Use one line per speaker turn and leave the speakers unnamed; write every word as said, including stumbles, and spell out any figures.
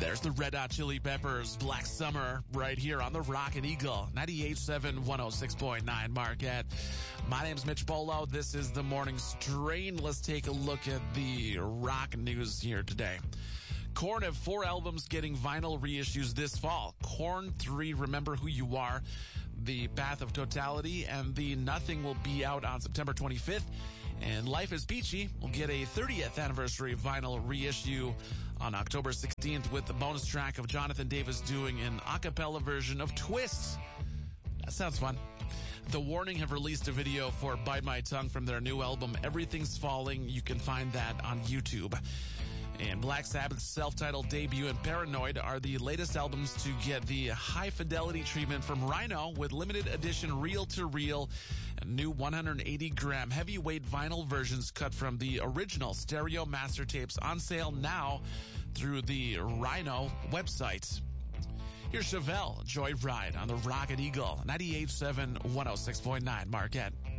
There's the Red Hot Chili Peppers, Black Summer, right here on the Rockin' Eagle, ninety-eight point seven, one oh six point nine Marquette. My name's Mitch Bolo. This is the Morning Strain. Let's take a look at the rock news here today. Korn have four albums getting vinyl reissues this fall. Korn three, Remember Who You Are, The Path of Totality, and The Nothing will be out on September twenty-fifth. And Life is Peachy will get a thirtieth anniversary vinyl reissue on October sixteenth with the bonus track of Jonathan Davis doing an a cappella version of Twist. That sounds fun. The Warning have released a video for Bite My Tongue from their new album, Everything's Falling. You can find that on YouTube. And Black Sabbath's self-titled debut and Paranoid are the latest albums to get the high-fidelity treatment from Rhino with limited edition reel-to-reel and new one hundred eighty gram heavyweight vinyl versions cut from the original stereo master tapes on sale now through the Rhino website. Here's Chevelle, Joyride on the Rockin' Eagle, ninety-eight point seven, one oh six point nine Marquette.